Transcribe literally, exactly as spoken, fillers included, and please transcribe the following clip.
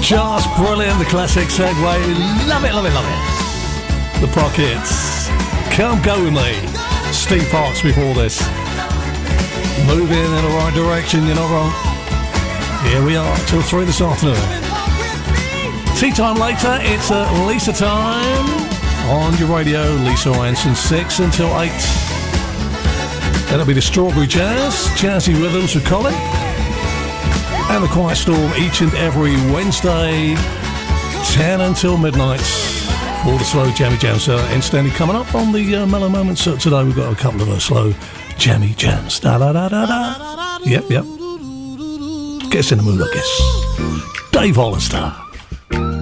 Just brilliant, the classic segue. Love it, love it, love it. The Pockets. Come go with me. Steve Parks before this. Moving in the right direction, you're not wrong. Here we are, till three this afternoon. Tea time later, it's uh, Lisa time. On your radio, Lisa Ranson, six until eight. That'll be the Strawberry Jazz, Jazzy Rhythms with Colin. And the Quiet Storm each and every Wednesday, ten until midnight. For the slow jammy jams. Uh, incidentally, coming up on the uh, Mellow Moments uh, today, we've got a couple of uh, slow jammy jams. Da da da da da. Yep, yep. Get us in the mood, I guess. Dave Hollister.